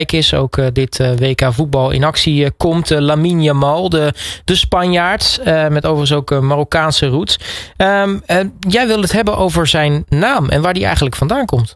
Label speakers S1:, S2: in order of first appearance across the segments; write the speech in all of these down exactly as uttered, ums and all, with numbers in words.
S1: is ook uh, dit uh, W K voetbal in actie uh, komt. Uh, Lamine Yamal, de, de Spanjaard, uh, met overigens ook uh, Marokkaanse roots. Um, uh, jij wil het hebben over zijn naam en waar die eigenlijk vandaan komt.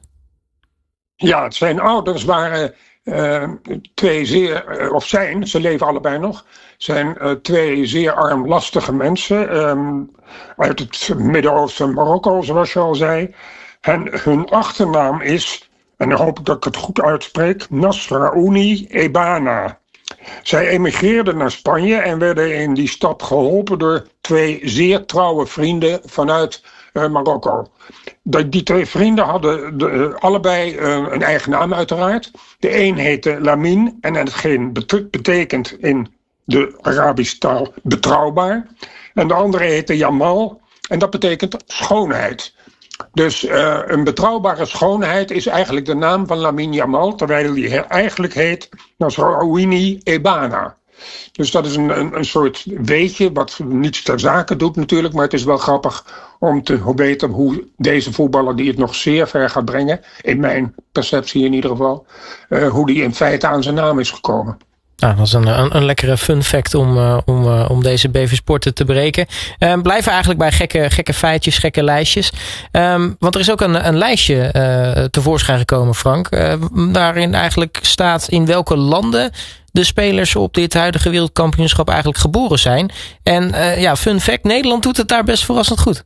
S2: Ja, zijn ouders waren uh, twee zeer, uh, of zijn, ze leven allebei nog, zijn uh, twee zeer armlastige mensen um, uit het Midden-Oosten, Marokko, zoals je al zei. En hun achternaam is, en dan hoop ik dat ik het goed uitspreek, Nasraouni Ebana. Zij emigreerden naar Spanje en werden in die stap geholpen door twee zeer trouwe vrienden vanuit uh, Marokko. Die, die twee vrienden hadden de, uh, allebei uh, een eigen naam uiteraard. De een heette Lamine en hetgeen betekent in de Arabische taal betrouwbaar. En de andere heette Yamal en dat betekent schoonheid. Dus uh, een betrouwbare schoonheid is eigenlijk de naam van Lamine Yamal, terwijl hij eigenlijk heet Nasraouni Ebana. Dus dat is een, een, een soort weetje wat niets ter zake doet natuurlijk, maar het is wel grappig om te weten hoe deze voetballer, die het nog zeer ver gaat brengen, in mijn perceptie in ieder geval, uh, hoe die in feite aan zijn naam is gekomen.
S1: Nou, dat is een, een, een lekkere fun fact om, uh, om, uh, om deze B V Sporten te breken. Uh, blijven eigenlijk bij gekke, gekke feitjes, gekke lijstjes. Um, want er is ook een, een lijstje uh, tevoorschijn gekomen, Frank. Uh, waarin eigenlijk staat in welke landen de spelers op dit huidige wereldkampioenschap eigenlijk geboren zijn. En uh, ja, fun fact, Nederland doet het daar best verrassend goed.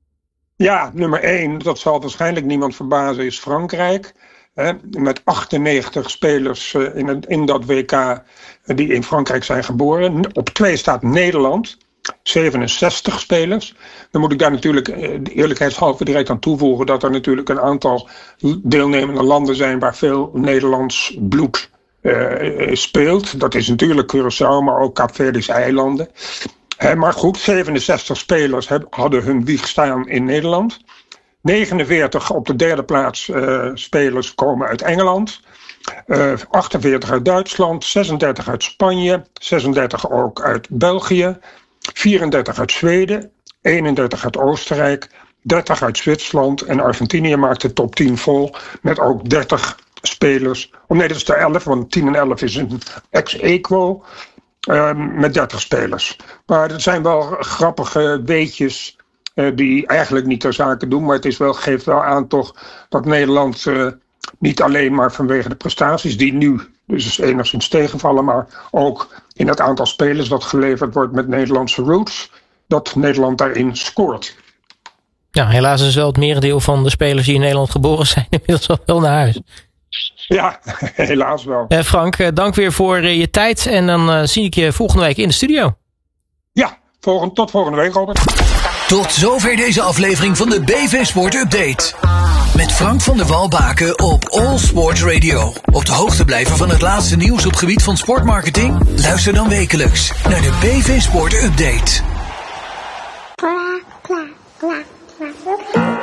S2: Ja, nummer één, dat zal waarschijnlijk niemand verbazen, is Frankrijk. He, met achtennegentig spelers uh, in, het, in dat W K uh, die in Frankrijk zijn geboren. Op twee staat Nederland, zevenenzestig spelers. Dan moet ik daar natuurlijk uh, eerlijkheidshalve direct aan toevoegen dat er natuurlijk een aantal deelnemende landen zijn waar veel Nederlands bloed uh, speelt. Dat is natuurlijk Curaçao, maar ook Kaapverdische eilanden. He, maar goed, zevenenzestig spelers heb, hadden hun wieg staan in Nederland. negenenveertig op de derde plaats uh, spelers komen uit Engeland. Uh, achtenveertig uit Duitsland. zesendertig uit Spanje. zesendertig ook uit België. vierendertig uit Zweden. eenendertig uit Oostenrijk. dertig uit Zwitserland. En Argentinië maakt de top tien vol. Met ook dertig spelers. Oh nee, dat is de elf, want tien en elf is een ex-equo. Uh, met dertig spelers. Maar het zijn wel grappige weetjes Uh, die eigenlijk niet ter zake doen, maar het is wel, geeft wel aan toch dat Nederland uh, niet alleen maar vanwege de prestaties die nu dus enigszins tegenvallen, maar ook in het aantal spelers dat geleverd wordt met Nederlandse roots, dat Nederland daarin scoort.
S1: Ja, helaas is wel het merendeel van de spelers die in Nederland geboren zijn inmiddels al wel naar huis.
S2: Ja, helaas wel.
S1: Uh, Frank, uh, dank weer voor uh, je tijd en dan uh, zie ik je volgende week in de studio.
S2: Ja, volgende, tot volgende week, Robert.
S3: Tot zover deze aflevering van de B V Sport Update. Met Frank van der Walbaken op All Sport Radio. Op de hoogte blijven van het laatste nieuws op het gebied van sportmarketing? Luister dan wekelijks naar de B V Sport Update.